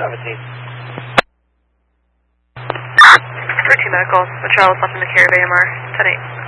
17. For 2 medical, the trial is left in the care of AMR, 10-8.